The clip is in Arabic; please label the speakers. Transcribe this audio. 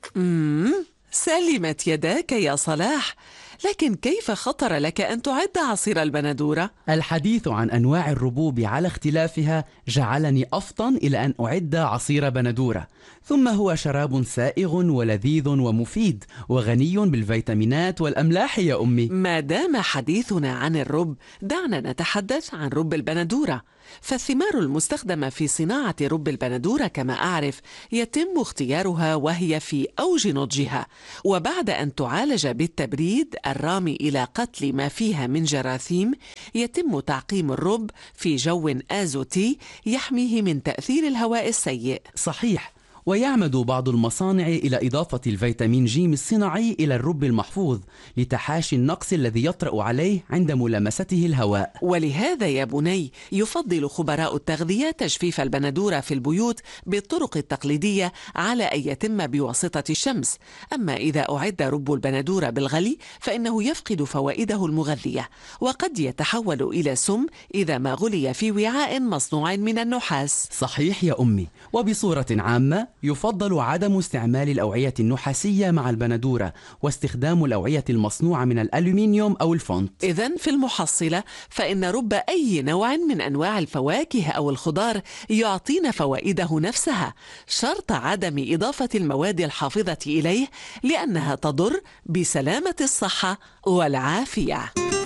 Speaker 1: سلمت يداك يا صلاح، لكن كيف خطر لك أن تعد عصير البندورة؟
Speaker 2: الحديث عن أنواع الربوب على اختلافها جعلني أفطن إلى أن أعد عصير بندورة. ثم هو شراب سائغ ولذيذ ومفيد وغني بالفيتامينات والأملاح يا أمي.
Speaker 1: ما دام حديثنا عن الرب، دعنا نتحدث عن رب البندورة. فالثمار المستخدمة في صناعة رب البندورة كما أعرف يتم اختيارها وهي في أوج نضجها، وبعد أن تعالج بالتبريد الرامي إلى قتل ما فيها من جراثيم، يتم تعقيم الرب في جو آزوتي يحميه من تأثير الهواء السيء.
Speaker 2: صحيح، ويعمد بعض المصانع إلى إضافة الفيتامين جيم الصناعي إلى الرب المحفوظ لتحاشي النقص الذي يطرأ عليه عند ملامسته الهواء.
Speaker 1: ولهذا يا بني يفضل خبراء التغذية تجفيف البندورة في البيوت بالطرق التقليدية على أن يتم بواسطة الشمس. أما إذا أعد رب البندورة بالغلي فإنه يفقد فوائده المغذية، وقد يتحول إلى سم إذا ما غلي في وعاء مصنوع من النحاس.
Speaker 2: صحيح يا أمي، وبصورة عامة يفضل عدم استعمال الأوعية النحاسية مع البندورة واستخدام الأوعية المصنوعة من الألومنيوم أو الفونت.
Speaker 1: إذن في المحصلة فإن رب أي نوع من أنواع الفواكه أو الخضار يعطينا فوائده نفسها، شرط عدم إضافة المواد الحافظة إليه لأنها تضر بسلامة الصحة والعافية.